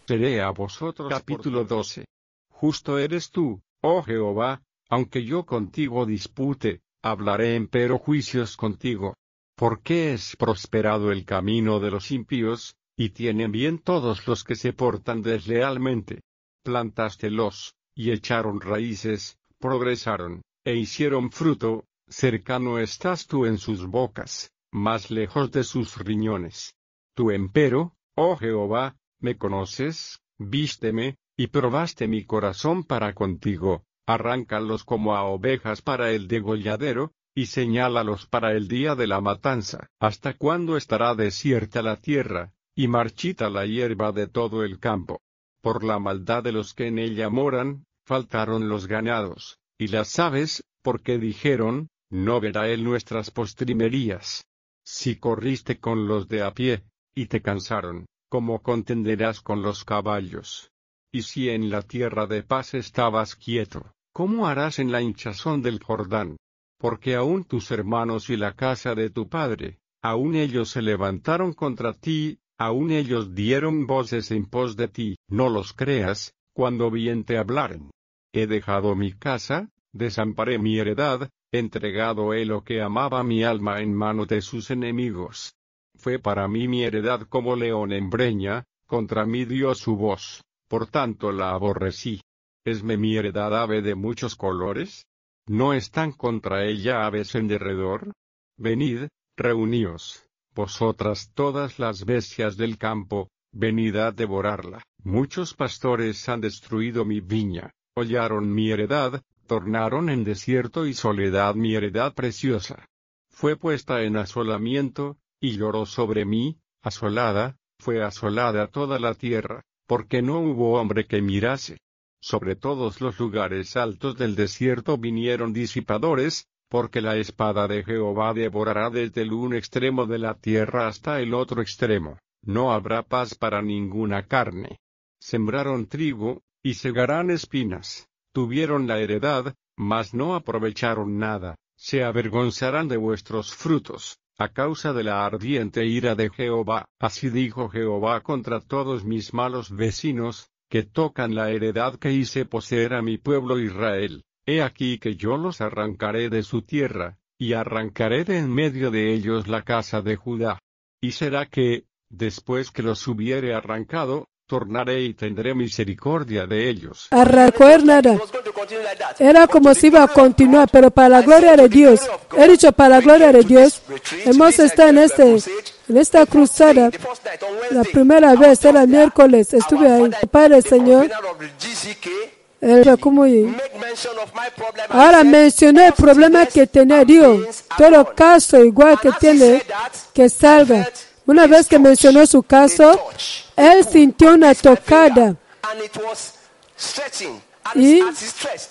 seré a vosotros. Capítulo 12. Justo eres tú, oh Jehová, aunque yo contigo dispute, hablaré empero juicios contigo. Porque es prosperado el camino de los impíos, y tienen bien todos los que se portan deslealmente. Plantástelos, y echaron raíces, progresaron, e hicieron fruto, cercano estás tú en sus bocas, más lejos de sus riñones. Tú empero, oh Jehová, me conoces, vísteme, y probaste mi corazón para contigo, arráncalos como a ovejas para el degolladero, y señálalos para el día de la matanza. ¿Hasta cuándo estará desierta la tierra, y marchita la hierba de todo el campo? Por la maldad de los que en ella moran, faltaron los ganados, y las aves, porque dijeron, no verá él nuestras postrimerías. Si corriste con los de a pie, y te cansaron, ¿cómo contenderás con los caballos? Y si en la tierra de paz estabas quieto, ¿cómo harás en la hinchazón del Jordán? Porque aún tus hermanos y la casa de tu padre, aún ellos se levantaron contra ti, aún ellos dieron voces en pos de ti. No los creas, cuando bien te hablaren. He dejado mi casa, desamparé mi heredad, entregado he lo que amaba mi alma en mano de sus enemigos. Fue para mí mi heredad como león en breña, contra mí dio su voz, por tanto la aborrecí. ¿Esme mi heredad ave de muchos colores? ¿No están contra ella aves en derredor? Venid, reuníos, vosotras todas las bestias del campo, venid a devorarla. Muchos pastores han destruido mi viña, hollaron mi heredad, tornaron en desierto y soledad mi heredad preciosa. Fue puesta en asolamiento, y lloró sobre mí, asolada, fue asolada toda la tierra, porque no hubo hombre que mirase. Sobre todos los lugares altos del desierto vinieron disipadores, porque la espada de Jehová devorará desde el un extremo de la tierra hasta el otro extremo. No habrá paz para ninguna carne. Sembraron trigo, y segarán espinas. Tuvieron la heredad, mas no aprovecharon nada. Se avergonzarán de vuestros frutos, a causa de la ardiente ira de Jehová. Así dijo Jehová contra todos mis malos vecinos, que tocan la heredad que hice poseer a mi pueblo Israel. He aquí que yo los arrancaré de su tierra, y arrancaré de en medio de ellos la casa de Judá. Y será que, después que los hubiere arrancado, tornaré y tendré misericordia de ellos. Arrancó nada. Era como si iba a continuar, pero para la gloria de Dios. He dicho para la gloria de Dios. Hemos estado en esta cruzada. La primera vez era el miércoles. Estuve ahí. Padre Señor. Ahora mencioné el problema que tenía Dios. Todo caso igual que tiene, que salga. Una vez que mencionó su caso, él sintió una tocada. Y